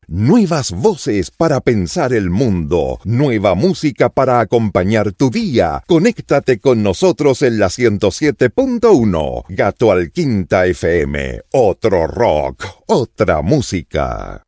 Nuevas voces para pensar el mundo. Nueva música para acompañar tu día. Conéctate con nosotros en la 107.1. Gato al Quinta FM. Otro rock, otra música.